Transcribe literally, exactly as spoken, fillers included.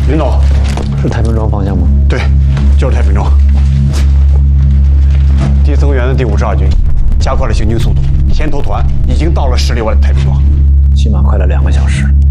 领导， 是太平庄方向吗？ 对，就是太平庄。地增援的第五十二军加快了行军速度，先头团已经到了十里外的太平庄， 起码快了两个小时。